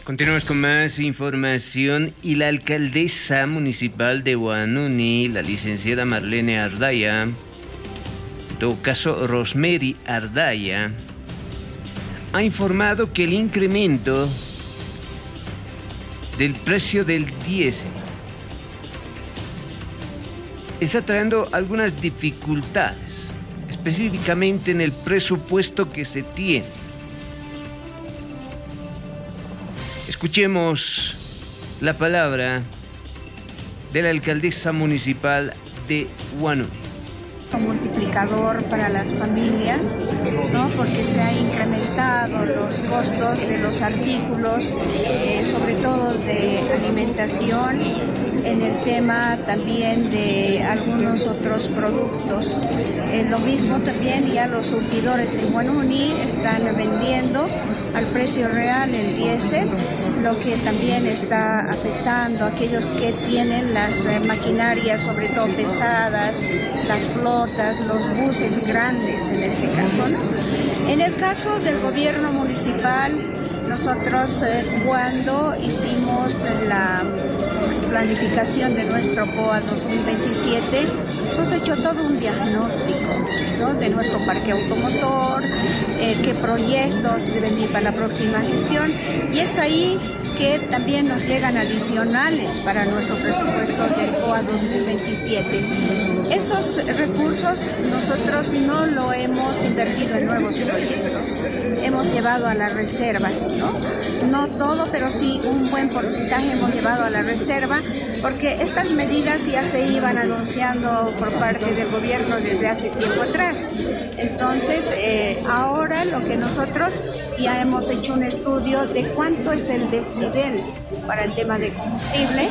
Continuamos con más información y la alcaldesa municipal de Huanuni, la licenciada Marlene Ardaya, en todo caso Rosemary Ardaya, ha informado que el incremento del precio del diésel está trayendo algunas dificultades, específicamente en el presupuesto que se tiene. Escuchemos la palabra de la alcaldesa municipal de Huanuni. Multiplicador para las familias, ¿no? Porque se han incrementado los costos de los artículos, sobre todo de alimentación, en el tema también de algunos otros productos. Lo mismo también ya los surtidores en Huanuni están vendiendo al precio real el diésel, lo que también está afectando a aquellos que tienen las maquinarias, sobre todo pesadas, las flotas, los buses grandes en este caso, ¿no? En el caso del gobierno municipal, nosotros cuando hicimos la planificación de nuestro POA 2027, hemos hecho todo un diagnóstico, ¿no? De nuestro parque automotor, qué proyectos deben ir para la próxima gestión, y es ahí que también nos llegan adicionales para nuestro presupuesto del POA 2027. Esos recursos nosotros no lo hemos invertido en nuevos proyectos, hemos llevado a la reserva, ¿no? No todo, pero sí un buen porcentaje hemos llevado a la reserva, porque estas medidas ya se iban anunciando por parte del gobierno desde hace tiempo atrás. Entonces, ahora lo que nosotros ya hemos hecho un estudio de cuánto es el desnivel para el tema de combustible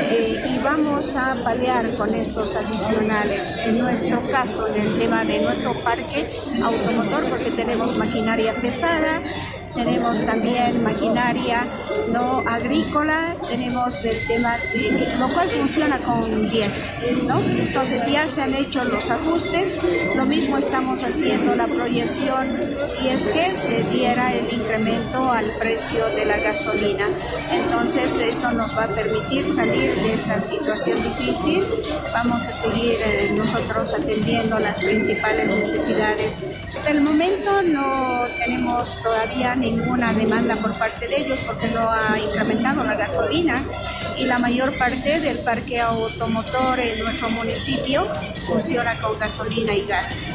y vamos a paliar con estos adicionales. En nuestro caso, en el tema de nuestro parque automotor, porque tenemos maquinaria pesada, tenemos también maquinaria no agrícola, tenemos el tema de lo cual funciona con 10, ¿no? Entonces ya se han hecho los ajustes, lo mismo estamos haciendo la proyección si es que se diera el incremento al precio de la gasolina. Entonces esto nos va a permitir salir de esta situación difícil. Vamos a seguir nosotros atendiendo las principales necesidades. Hasta el momento no tenemos todavía ninguna demanda por parte de ellos porque no ha incrementado la gasolina y la mayor parte del parque automotor en nuestro municipio funciona con gasolina y gas,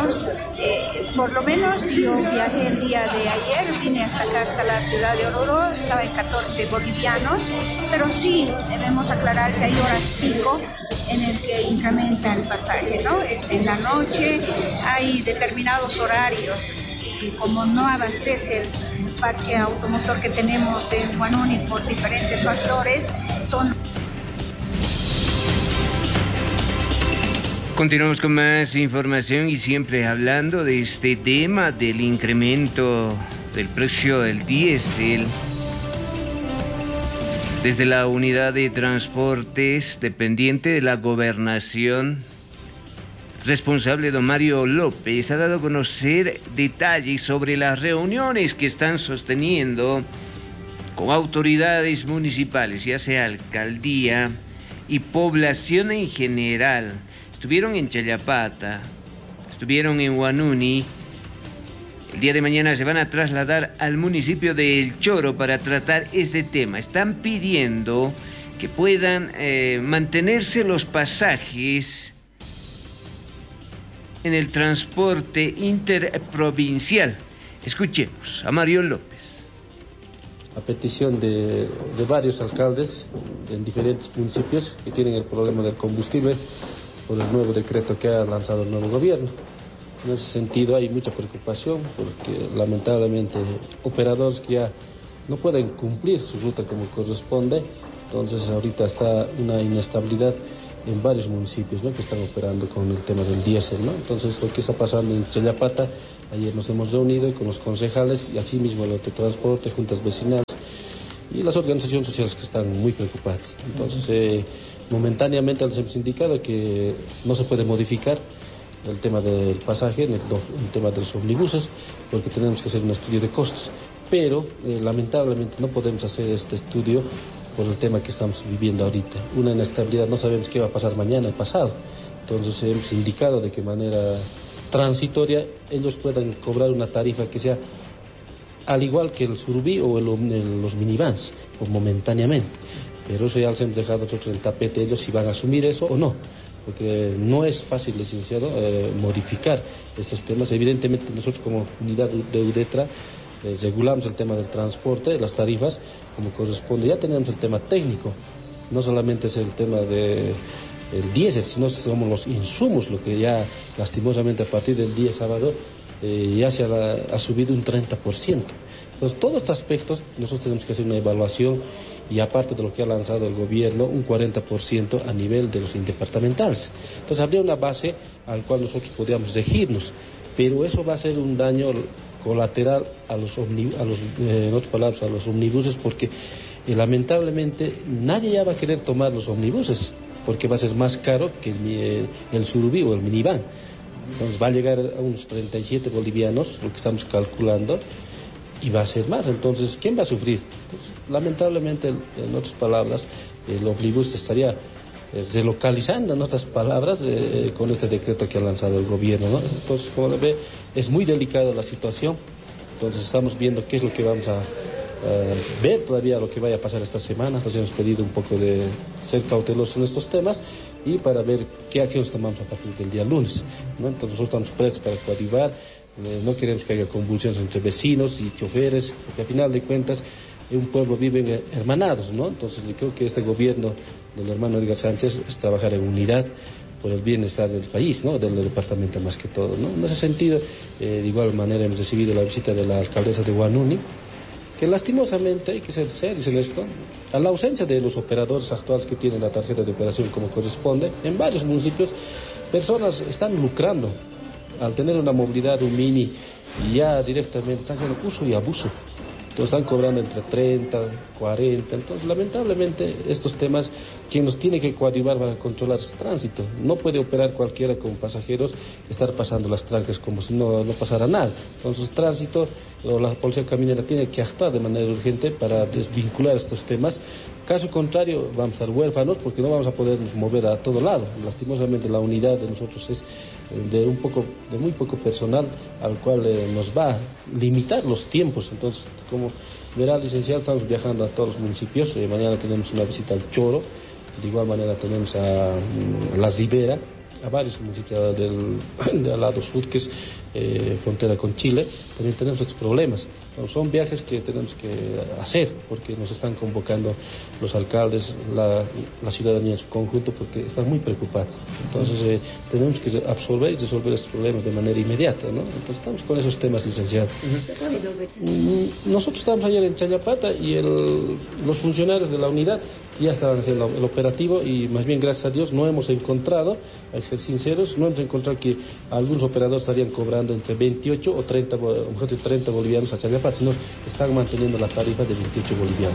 ¿no? Por lo menos yo viajé el día de ayer, vine hasta acá, hasta la ciudad de Oruro, estaba en 14 bolivianos, pero sí debemos aclarar que hay horas pico en el que incrementa el pasaje, ¿no? Es en la noche, hay determinados horarios y como no abastece el parque automotor que tenemos en Huanuni por diferentes factores, son... Continuamos con más información y siempre hablando de este tema del incremento del precio del diésel. Desde la unidad de transportes dependiente de la gobernación, responsable don Mario López ha dado a conocer detalles sobre las reuniones que están sosteniendo con autoridades municipales, ya sea alcaldía y población en general. Estuvieron en Chayapata, estuvieron en Huanuni. El día de mañana se van a trasladar al municipio de El Choro para tratar este tema. Están pidiendo que puedan mantenerse los pasajes en el transporte interprovincial. Escuchemos a Mario López. A petición de varios alcaldes en diferentes municipios que tienen el problema del combustible por el nuevo decreto que ha lanzado el nuevo gobierno. En ese sentido hay mucha preocupación porque lamentablemente operadores que ya no pueden cumplir su ruta como corresponde, entonces ahorita está una inestabilidad en varios municipios, ¿no?, que están operando con el tema del diésel, ¿no? Entonces lo que está pasando en Chayapata, ayer nos hemos reunido con los concejales y asimismo el autotransporte, juntas vecinales y las organizaciones sociales que están muy preocupadas. Entonces momentáneamente les hemos indicado que no se puede modificar el tema del pasaje, el tema de los omnibuses, porque tenemos que hacer un estudio de costos. pero lamentablemente no podemos hacer este estudio por el tema que estamos viviendo ahorita. Una inestabilidad, no sabemos qué va a pasar mañana y pasado. Entonces hemos indicado de qué manera transitoria ellos puedan cobrar una tarifa que sea al igual que el Surubí o los minivans, o momentáneamente. Pero eso ya los hemos dejado nosotros en tapete, ellos si van a asumir eso o no. Porque no es fácil, licenciado, modificar estos temas. Evidentemente nosotros como unidad de UDETRA regulamos el tema del transporte, las tarifas, como corresponde. Ya tenemos el tema técnico, no solamente es el tema del diésel, sino somos los insumos, lo que ya lastimosamente a partir del día sábado ya se ha subido un 30%. Entonces, todos estos aspectos nosotros tenemos que hacer una evaluación y aparte de lo que ha lanzado el gobierno, un 40% a nivel de los interdepartamentales. Entonces, habría una base al cual nosotros podríamos regirnos, pero eso va a ser un daño colateral a los omnibuses, porque lamentablemente nadie ya va a querer tomar los omnibuses, porque va a ser más caro que el Surubí o el minivan. Entonces va a llegar a unos 37 bolivianos, lo que estamos calculando, y va a ser más. Entonces, ¿quién va a sufrir? Entonces, lamentablemente, en otras palabras, el omnibus estaría relocalizando, en otras palabras, con este decreto que ha lanzado el gobierno, ¿no? Entonces, como ve, es muy delicada la situación. Entonces, estamos viendo qué es lo que vamos a ver todavía, lo que vaya a pasar esta semana. Nos hemos pedido un poco de ser cautelosos en estos temas y para ver qué acciones tomamos a partir del día lunes, ¿no? Entonces, nosotros estamos prestos para coadyuvar. No queremos que haya convulsiones entre vecinos y choferes, porque al final de cuentas un pueblo vive hermanados, ¿no? Entonces yo creo que este gobierno del hermano Edgar Sánchez es trabajar en unidad por el bienestar del país, ¿no? Del departamento más que todo, ¿no? En ese sentido, de igual manera hemos recibido la visita de la alcaldesa de Huanuni, que lastimosamente, hay que ser serios en esto, a la ausencia de los operadores actuales que tienen la tarjeta de operación como corresponde, en varios municipios, personas están lucrando al tener una movilidad, un mini, y ya directamente están haciendo uso y abuso. Entonces están cobrando entre 30, 40. Entonces, lamentablemente, estos temas, quien nos tiene que coadyuvar para controlar es tránsito. No puede operar cualquiera con pasajeros, estar pasando las trancas como si no pasara nada. Entonces, tránsito o la policía caminera tiene que actuar de manera urgente para desvincular estos temas. Caso contrario, vamos a estar huérfanos porque no vamos a podernos mover a todo lado. Lastimosamente, la unidad de nosotros es de muy poco personal, al cual nos va a limitar los tiempos. Entonces, como verá, licenciado, estamos viajando a todos los municipios. Mañana tenemos una visita al Choro, de igual manera tenemos a La Ribera, a varios municipios del lado sur, que es frontera con Chile. También tenemos estos problemas. Entonces, son viajes que tenemos que hacer porque nos están convocando los alcaldes, la ciudadanía en su conjunto, porque están muy preocupados. Entonces tenemos que absorber y resolver estos problemas de manera inmediata, ¿no? Entonces estamos con esos temas, licenciado. Nosotros estamos ayer en Chayapata y los funcionarios de la unidad ya estaban haciendo el operativo y más bien, gracias a Dios, no hemos encontrado, hay que ser sinceros, no hemos encontrado que algunos operadores estarían cobrando entre 28 o 30 bolivianos a Chayapata, sino están manteniendo la tarifa de 28 bolivianos.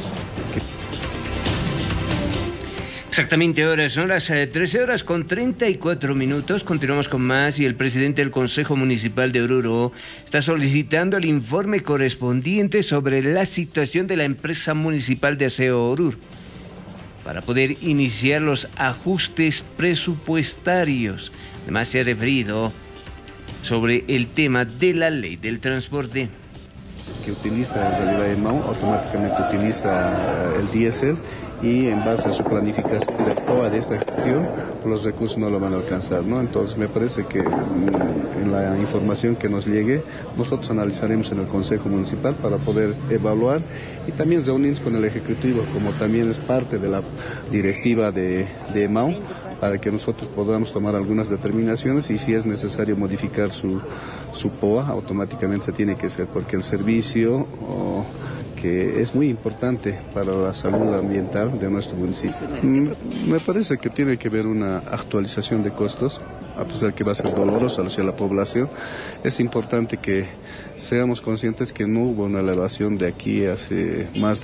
Exactamente, ahora son las 13 horas con 34 minutos. Continuamos con más y el presidente del Consejo Municipal de Oruro está solicitando el informe correspondiente sobre la situación de la empresa municipal de aseo Oruro para poder iniciar los ajustes presupuestarios. Además se ha referido sobre el tema de la ley del transporte. Que utiliza en realidad el MAU, automáticamente utiliza el diésel y en base a su planificación de toda esta gestión, los recursos no lo van a alcanzar, ¿no? Entonces me parece que en la información que nos llegue, nosotros analizaremos en el Consejo Municipal para poder evaluar y también reunirnos con el Ejecutivo, como también es parte de la directiva de MAU, para que nosotros podamos tomar algunas determinaciones y si es necesario modificar su POA, automáticamente se tiene que hacer, porque el servicio que es muy importante para la salud ambiental de nuestro municipio. Me parece que tiene que haber una actualización de costos, a pesar que va a ser doloroso hacia la población. Es importante que seamos conscientes que no hubo una elevación de aquí hace más de